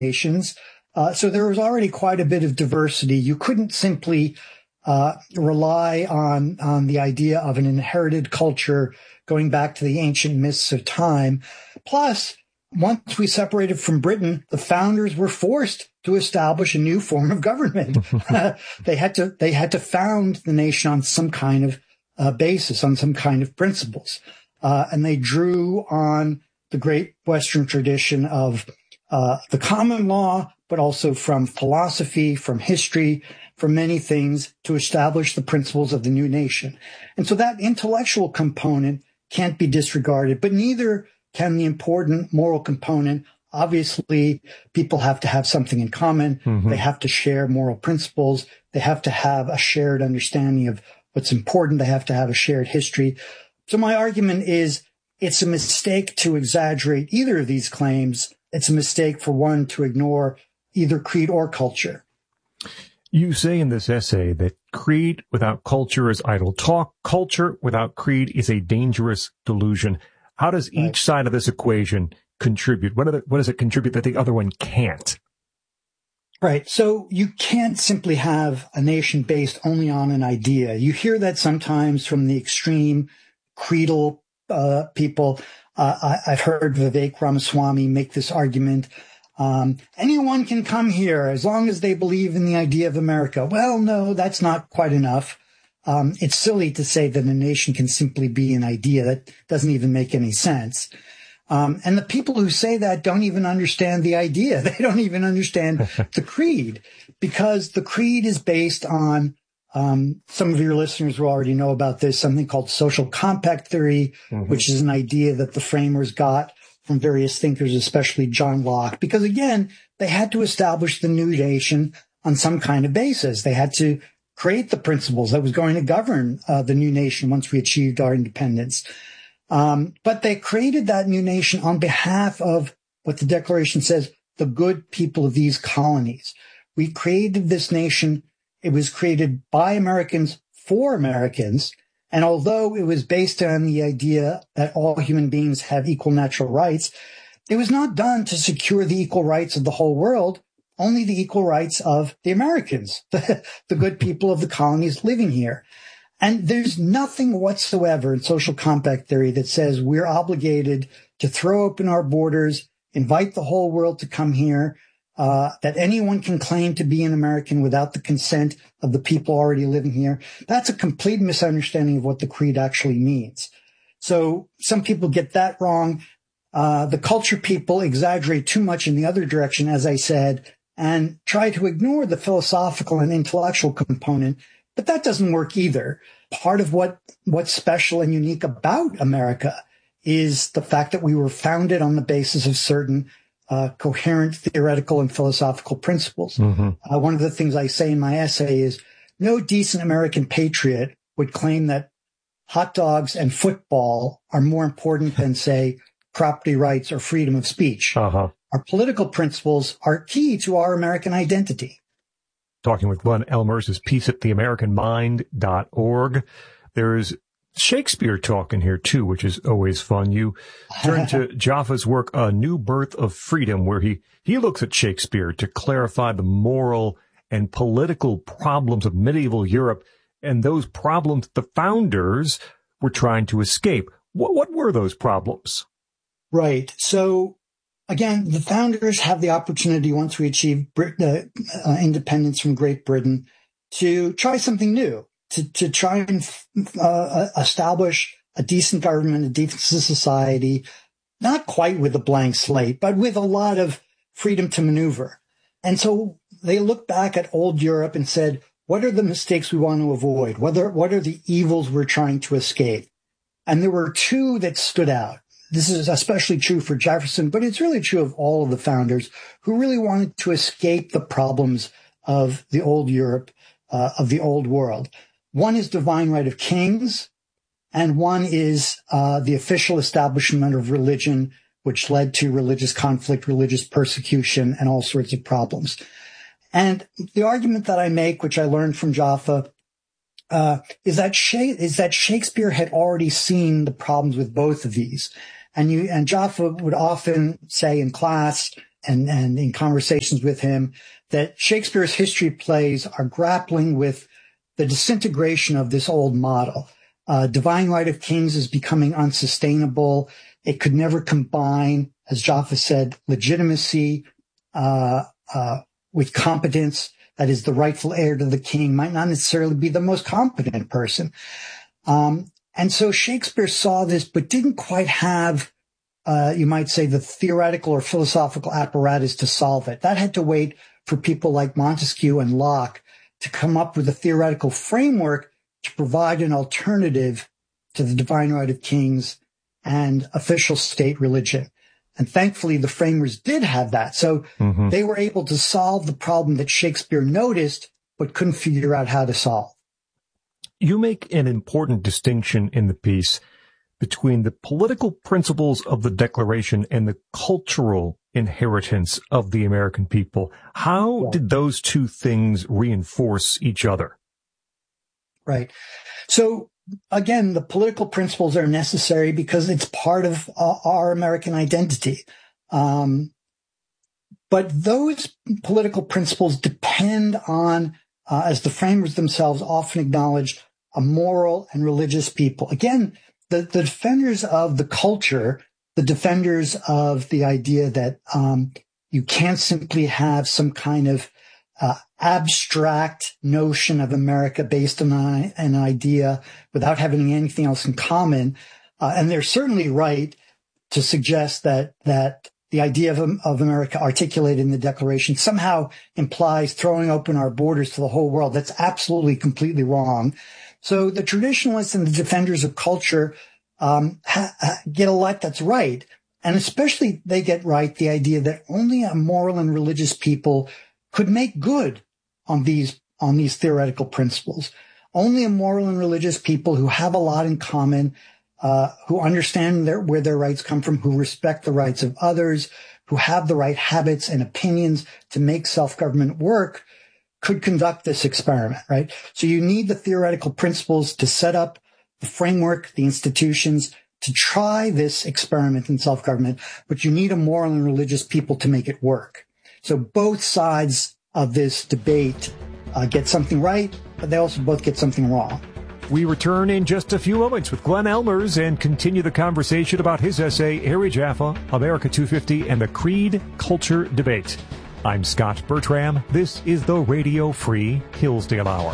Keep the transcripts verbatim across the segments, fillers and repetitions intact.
nations. Uh, so there was already quite a bit of diversity. You couldn't simply uh, rely on, on the idea of an inherited culture going back to the ancient myths of time. Plus, once we separated from Britain, the founders were forced to establish a new form of government. they had to, they had to found the nation on some kind of uh, basis, on some kind of principles. Uh, and they drew on the great Western tradition of uh, the common law, but also from philosophy, from history, from many things to establish the principles of the new nation. And so that intellectual component can't be disregarded, but neither can the important moral component. Obviously, people have to have something in common. Mm-hmm. They have to share moral principles. They have to have a shared understanding of what's important. They have to have a shared history. So my argument is it's a mistake to exaggerate either of these claims. It's a mistake for one to ignore either creed or culture. You say in this essay that creed without culture is idle talk. Culture without creed is a dangerous delusion. How does each right. side of this equation contribute? What, are the, what does it contribute that the other one can't? Right. So you can't simply have a nation based only on an idea. You hear that sometimes from the extreme creedal uh, people. Uh, I, I've heard Vivek Ramaswamy make this argument. Um, anyone can come here as long as they believe in the idea of America. Well, no, that's not quite enough. Um, it's silly to say that a nation can simply be an idea. That doesn't even make any sense. Um, and the people who say that don't even understand the idea. They don't even understand the creed, because the creed is based on, um, some of your listeners will already know about this, something called social compact theory, mm-hmm. which is an idea that the framers got from various thinkers, especially John Locke, because again, they had to establish the new nation on some kind of basis. They had to create the principles that was going to govern uh, the new nation once we achieved our independence. Um, but they created that new nation on behalf of what the Declaration says, the good people of these colonies. We created this nation. It was created by Americans for Americans. And although it was based on the idea that all human beings have equal natural rights, it was not done to secure the equal rights of the whole world, only the equal rights of the Americans, the, the good people of the colonies living here. And there's nothing whatsoever in social compact theory that says we're obligated to throw open our borders, invite the whole world to come here, uh, that anyone can claim to be an American without the consent of the people already living here. That's a complete misunderstanding of what the creed actually means. So some people get that wrong. Uh, the culture people exaggerate too much in the other direction, as I said, and try to ignore the philosophical and intellectual component. But that doesn't work either. Part of what, what's special and unique about America is the fact that we were founded on the basis of certain uh, coherent theoretical and philosophical principles. Mm-hmm. Uh, one of the things I say in my essay is no decent American patriot would claim that hot dogs and football are more important than, say, property rights or freedom of speech. Uh-huh. Our political principles are key to our American identity. Talking with Glenn Elmers is peace at the american mind dot org. There's Shakespeare talk in here, too, which is always fun. You turn to Jaffa's work, A New Birth of Freedom, where he, he looks at Shakespeare to clarify the moral and political problems of medieval Europe and those problems the founders were trying to escape. What, what were those problems? Right. So, again, the founders have the opportunity, once we achieve Brit- uh, uh, independence from Great Britain, to try something new, to, to try and uh, establish a decent government, a decent society, not quite with a blank slate, but with a lot of freedom to maneuver. And so they looked back at old Europe and said, what are the mistakes we want to avoid? What are, what are the evils we're trying to escape? And there were two that stood out. This is especially true for Jefferson, but it's really true of all of the founders who really wanted to escape the problems of the old Europe, uh, of the old world. One is divine right of kings, and one is uh, the official establishment of religion, which led to religious conflict, religious persecution, and all sorts of problems. And the argument that I make, which I learned from Jaffa, uh, is that Sha- is that Shakespeare had already seen the problems with both of these. And you, and Jaffa would often say in class, and, and in conversations with him that Shakespeare's history plays are grappling with the disintegration of this old model. Uh, divine right of kings is becoming unsustainable. It could never combine, as Jaffa said, legitimacy uh, uh, with competence. That is, the rightful heir to the king might not necessarily be the most competent person. Um, and so Shakespeare saw this, but didn't quite have, uh, you might say, the theoretical or philosophical apparatus to solve it. That had to wait for people like Montesquieu and Locke to come up with a theoretical framework to provide an alternative to the divine right of kings and official state religion. And thankfully, the framers did have that. So mm-hmm. they were able to solve the problem that Shakespeare noticed, but couldn't figure out how to solve. You make an important distinction in the piece between the political principles of the Declaration and the cultural inheritance of the American people. How yeah. did those two things reinforce each other? Right. So again, the political principles are necessary because it's part of uh, our American identity. Um, but those political principles depend on, uh, as the framers themselves often acknowledged, a moral and religious people. Again, the, the defenders of the culture, the defenders of the idea that um, you can't simply have some kind of uh, abstract notion of America based on a, an idea without having anything else in common. Uh, and they're certainly right to suggest that that the idea of, of America articulated in the Declaration somehow implies throwing open our borders to the whole world. That's absolutely, completely wrong. So the traditionalists and the defenders of culture um, ha- ha- get a lot that's right. And especially they get right the idea that only a moral and religious people could make good on these on these theoretical principles. Only a moral and religious people who have a lot in common, uh, who understand their, where their rights come from, who respect the rights of others, who have the right habits and opinions to make self-government work, could conduct this experiment, right? So you need the theoretical principles to set up the framework, the institutions to try this experiment in self-government, but you need a moral and religious people to make it work. So both sides of this debate uh, get something right, but they also both get something wrong. We return in just a few moments with Glenn Elmers and continue the conversation about his essay, Harry Jaffa, America two fifty, and the Creed Culture Debate. I'm Scott Bertram. This is the Radio Free Hillsdale Hour.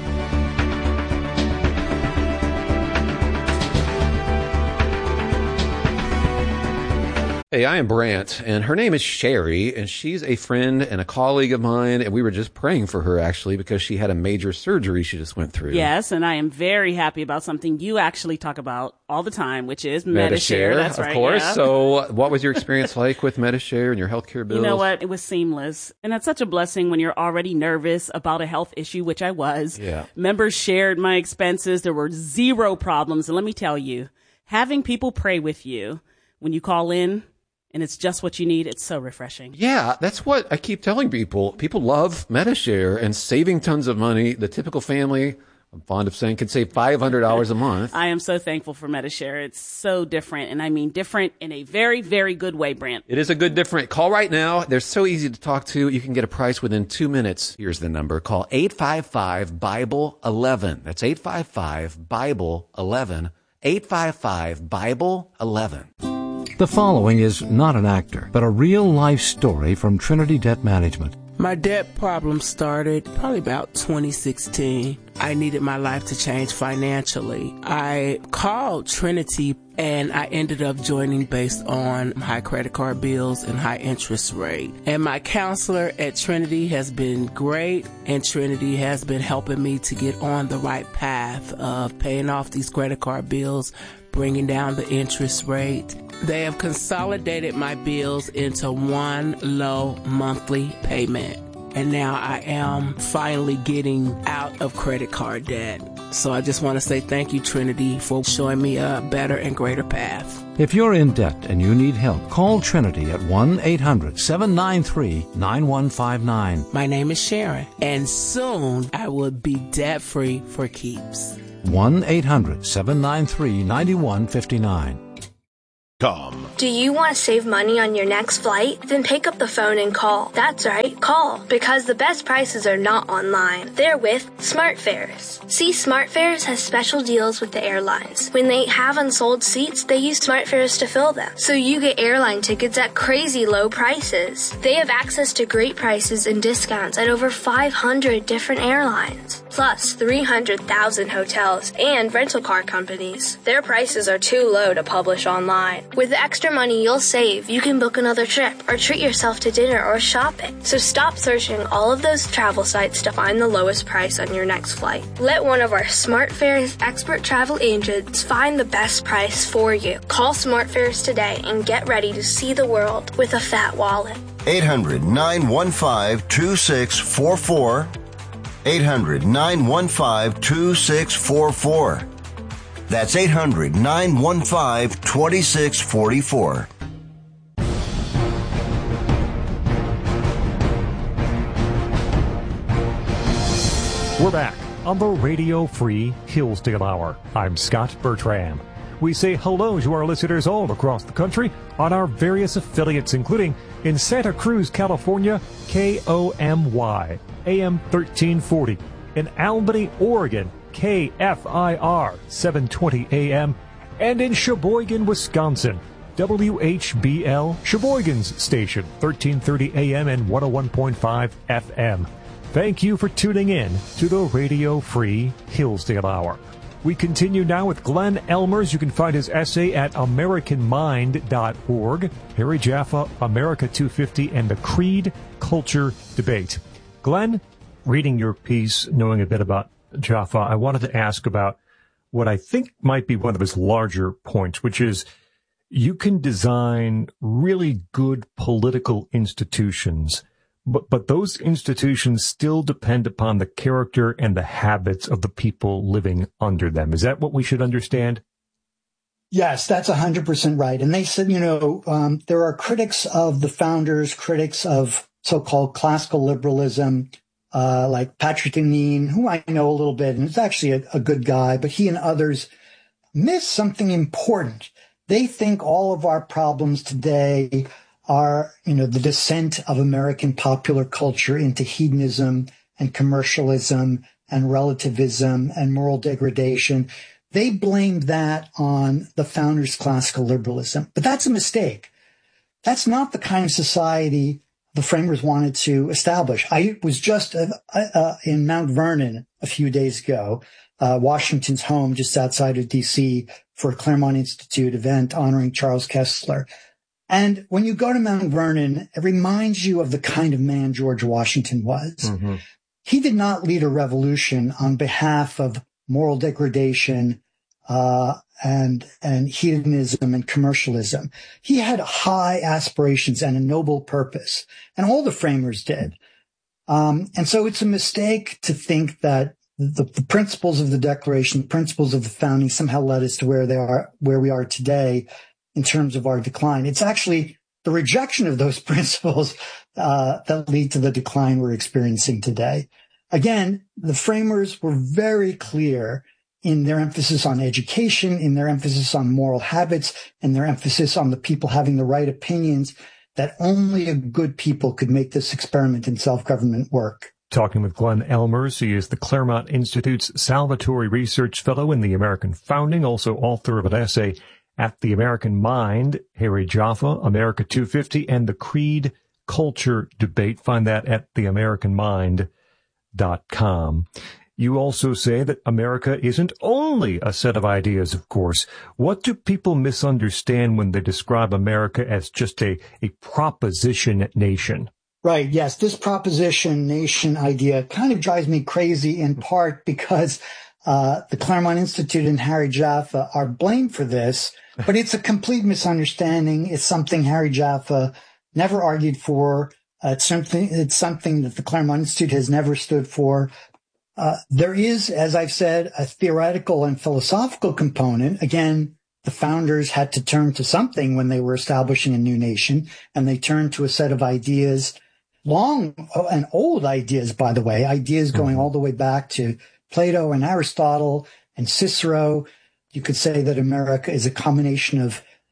Hey, I am Brant, and her name is Sherry, and she's a friend and a colleague of mine, and we were just praying for her, actually, because she had a major surgery she just went through. Yes, and I am very happy about something you actually talk about all the time, which is Medi-Share. That's of right, course. Yeah. So what was your experience like with Medi-Share and your healthcare bills? You know what? It was seamless, and that's such a blessing when you're already nervous about a health issue, which I was. Yeah. Members shared my expenses. There were zero problems, and let me tell you, having people pray with you when you call in, and it's just what you need. It's so refreshing. Yeah, that's what I keep telling people. People love Medi-Share and saving tons of money. The typical family, I'm fond of saying, can save five hundred dollars a month. I am so thankful for Medi-Share. It's so different, and I mean different in a very, very good way, Brant. It is a good different. Call right now. They're so easy to talk to. You can get a price within two minutes. Here's the number. Call eight five five, Bible eleven. That's eight five five, Bible eleven. eight five five, Bible eleven. The following is not an actor, but a real-life story from Trinity Debt Management. My debt problem started probably about twenty sixteen. I needed my life to change financially. I called Trinity and I ended up joining based on high credit card bills and high interest rate. And my counselor at Trinity has been great, and Trinity has been helping me to get on the right path of paying off these credit card bills, bringing down the interest rate. They have consolidated my bills into one low monthly payment. And now I am finally getting out of credit card debt. So I just want to say thank you, Trinity, for showing me a better and greater path. If you're in debt and you need help, call Trinity at one eight hundred, seven nine three, nine one five nine. My name is Sharon, and soon I will be debt-free for keeps. one eight hundred, seven nine three, nine one five nine. com. Do you want to save money on your next flight? Then pick up the phone and call. That's right, call. Because the best prices are not online. They're with SmartFares. See, SmartFares has special deals with the airlines. When they have unsold seats, they use SmartFares to fill them. So you get airline tickets at crazy low prices. They have access to great prices and discounts at over five hundred different airlines. Plus three hundred thousand hotels and rental car companies. Their prices are too low to publish online. With the extra money you'll save, you can book another trip or treat yourself to dinner or shopping. So stop searching all of those travel sites to find the lowest price on your next flight. Let one of our SmartFares expert travel agents find the best price for you. Call SmartFares today and get ready to see the world with a fat wallet. eight hundred, nine one five, two six four four. eight hundred, nine one five, two six four four. That's eight hundred, nine one five, two six four four. We're back on the Radio Free Hillsdale Hour. I'm Scott Bertram. We say hello to our listeners all across the country on our various affiliates, including in Santa Cruz, California, K O M Y, A M thirteen forty. In Albany, Oregon, K F I R, seven twenty A M. And in Sheboygan, Wisconsin, W H B L, Sheboygan's station, thirteen thirty A M and one oh one point five F M. Thank you for tuning in to the Radio Free Hillsdale Hour. We continue now with Glenn Elmers. You can find his essay at American Mind dot org. Harry Jaffa, America two fifty, and the Creed Culture Debate. Glenn, reading your piece, knowing a bit about Jaffa, I wanted to ask about what I think might be one of his larger points, which is you can design really good political institutions, but, but those institutions still depend upon the character and the habits of the people living under them. Is that what we should understand? Yes, that's one hundred percent right. And they said, you know, um, there are critics of the founders, critics of so-called classical liberalism, uh, like Patrick Deneen, who I know a little bit, and is actually a, a good guy, but he and others miss something important. They think all of our problems today are, you know, the descent of American popular culture into hedonism and commercialism and relativism and moral degradation. They blamed that on the founders' classical liberalism, but that's a mistake. That's not the kind of society the framers wanted to establish. I was just uh, uh, in Mount Vernon a few days ago, uh, Washington's home just outside of D C for a Claremont Institute event honoring Charles Kessler. And when you go to Mount Vernon, it reminds you of the kind of man George Washington was. Mm-hmm. He did not lead a revolution on behalf of moral degradation, uh, and, and hedonism and commercialism. He had high aspirations and a noble purpose, and all the framers did. Um, and so it's a mistake to think that the, the principles of the Declaration, the principles of the founding somehow led us to where they are, where we are today in terms of our decline. It's actually the rejection of those principles, uh, that lead to the decline we're experiencing today. Again, the framers were very clear in their emphasis on education, in their emphasis on moral habits, and their emphasis on the people having the right opinions, that only a good people could make this experiment in self-government work. Talking with Glenn Elmers. He is the Claremont Institute's Salvatori Research Fellow in the American Founding, also author of an essay at The American Mind, Harry Jaffa, America two fifty, and the Creed Culture Debate. Find that at the american mind dot com. You also say that America isn't only a set of ideas, of course. What do people misunderstand when they describe America as just a, a proposition nation? Right. Yes. This proposition nation idea kind of drives me crazy, in part because uh the Claremont Institute and Harry Jaffa are blamed for this, but it's a complete misunderstanding. It's something Harry Jaffa never argued for. Uh, it's something, it's something that the Claremont Institute has never stood for. Uh, there is, as I've said, a theoretical and philosophical component. Again, the founders had to turn to something when they were establishing a new nation, and they turned to a set of ideas, long and old ideas, by the way, ideas going all the way back to Plato and Aristotle and Cicero. You could say that America is a combination of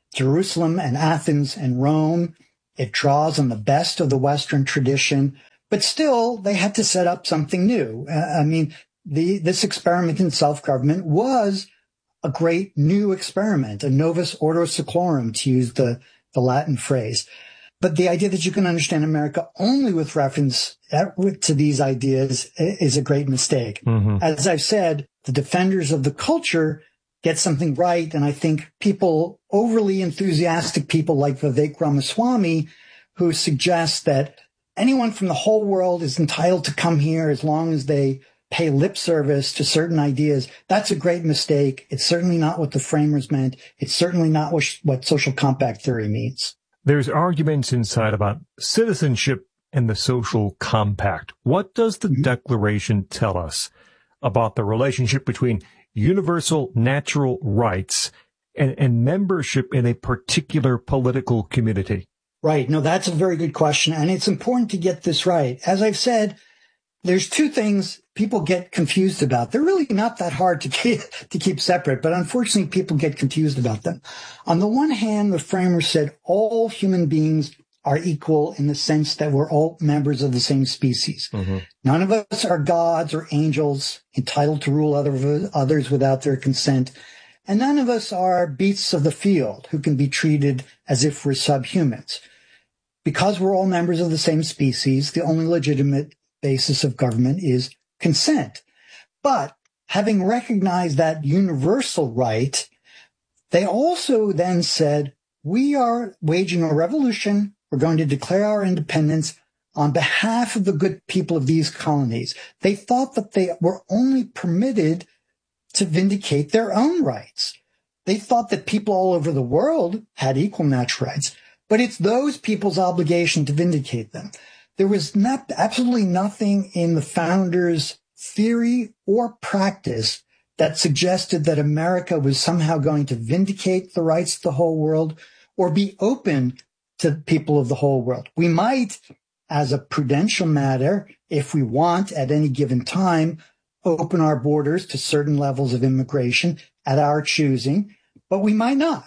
Jerusalem and Athens and Rome. It draws on the best of the Western tradition, but still they had to set up something new. Uh, I mean, the, this experiment in self-government was a great new experiment, a novus ordo seclorum, to use the, the Latin phrase. But the idea that you can understand America only with reference to these ideas is a great mistake. Mm-hmm. As I've said, the defenders of the culture get something right. And I think people, overly enthusiastic people like Vivek Ramaswamy, who suggest that anyone from the whole world is entitled to come here as long as they pay lip service to certain ideas, that's a great mistake. It's certainly not what the framers meant. It's certainly not what, what social compact theory means. There's arguments inside about citizenship and the social compact. What does the mm-hmm. Declaration tell us about the relationship between universal natural rights and, and membership in a particular political community? Right. No, that's a very good question. And it's important to get this right. As I've said, there's two things people get confused about. They're really not that hard to keep, to keep separate, but unfortunately people get confused about them. On the one hand, the framers said all human beings are equal in the sense that we're all members of the same species. Mm-hmm. None of us are gods or angels entitled to rule other, others without their consent. And none of us are beasts of the field who can be treated as if we're subhumans. Because we're all members of the same species, the only legitimate basis of government is consent. But having recognized that universal right, they also then said, we are waging a revolution. We're going to declare our independence on behalf of the good people of these colonies. They thought that they were only permitted to vindicate their own rights. They thought that people all over the world had equal natural rights, but it's those people's obligation to vindicate them. There was not, absolutely nothing in the founders' theory or practice that suggested that America was somehow going to vindicate the rights of the whole world or be open to people of the whole world. We might, as a prudential matter, if we want at any given time, open our borders to certain levels of immigration at our choosing, but we might not.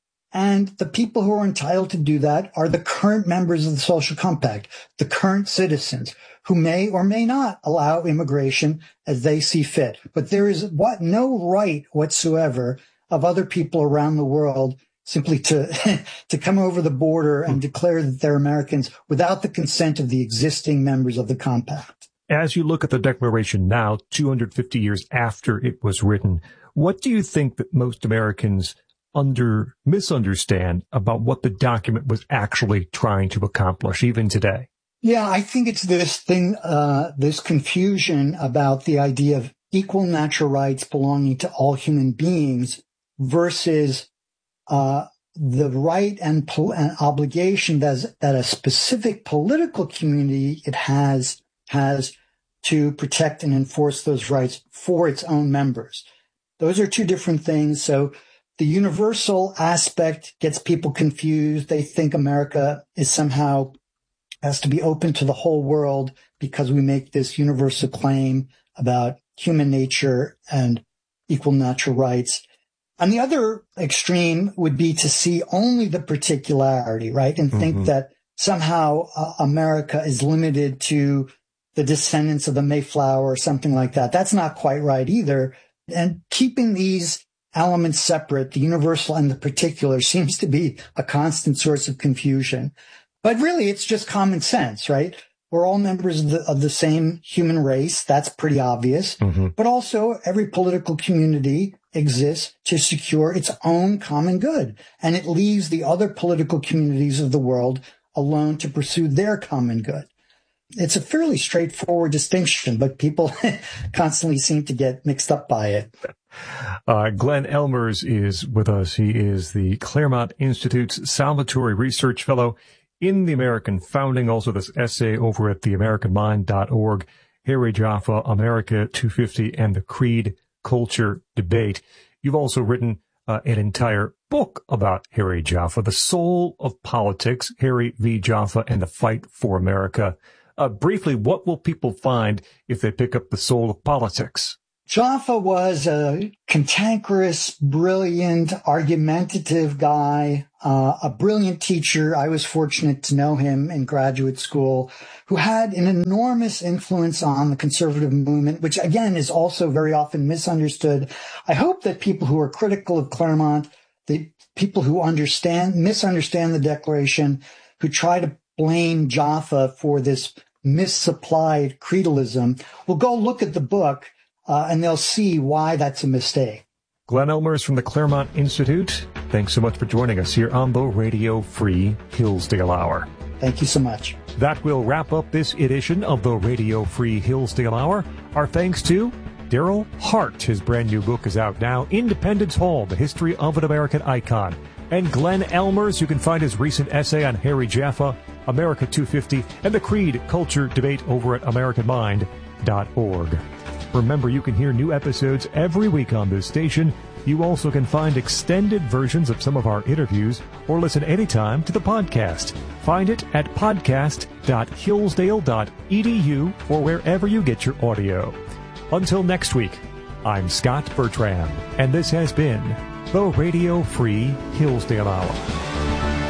And the people who are entitled to do that are the current members of the social compact, the current citizens who may or may not allow immigration as they see fit. But there is what no right whatsoever of other people around the world simply to, to come over the border and declare that they're Americans without the consent of the existing members of the compact. As you look at the Declaration now, two hundred fifty years after it was written, what do you think that most Americans under misunderstand about what the document was actually trying to accomplish, even today? Yeah, I think it's this thing, uh, this confusion about the idea of equal natural rights belonging to all human beings versus uh the right and, pol- and obligation that, that a specific political community it has has to protect and enforce those rights for its own members. Those are two different things. So the universal aspect gets people confused. They think America is somehow has to be open to the whole world because we make this universal claim about human nature and equal natural rights. On the other extreme would be to see only the particularity, right? And mm-hmm. think that somehow uh, America is limited to the descendants of the Mayflower or something like that. That's not quite right either. And keeping these elements separate, the universal and the particular, seems to be a constant source of confusion. But really, it's just common sense, right? We're all members of the, of the same human race. That's pretty obvious. Mm-hmm. But also, every political community exists to secure its own common good. And it leaves the other political communities of the world alone to pursue their common good. It's a fairly straightforward distinction, but people constantly seem to get mixed up by it. Uh, Glenn Elmers is with us. He is the Claremont Institute's Salvatori Research Fellow in the American Founding. Also this essay over at the american mind dot org, Harry Jaffa, America two fifty, and the Creed Culture Debate. You've also written uh, an entire book about Harry Jaffa, The Soul of Politics, Harry V. Jaffa and the Fight for America. Uh, briefly, what will people find if they pick up The Soul of Politics? Jaffa was a cantankerous, brilliant, argumentative guy, uh, a brilliant teacher. I was fortunate to know him in graduate school, who had an enormous influence on the conservative movement, which again is also very often misunderstood. I hope that people who are critical of Claremont, the people who understand, misunderstand the Declaration, who try to blame Jaffa for this misapplied creedalism, will go look at the book. Uh, and they'll see why that's a mistake. Glenn Elmers from the Claremont Institute, thanks so much for joining us here on the Radio Free Hillsdale Hour. Thank you so much. That will wrap up this edition of the Radio Free Hillsdale Hour. Our thanks to Daryl Hart. His brand new book is out now, Independence Hall, The History of an American Icon. And Glenn Elmers, you can find his recent essay on Harry Jaffa, America two fifty, and the Creed Culture Debate over at American Mind dot org. Remember, you can hear new episodes every week on this station. You also can find extended versions of some of our interviews or listen anytime to the podcast. Find it at podcast dot hillsdale dot e d u or wherever you get your audio. Until next week, I'm Scott Bertram, and this has been the Radio Free Hillsdale Hour.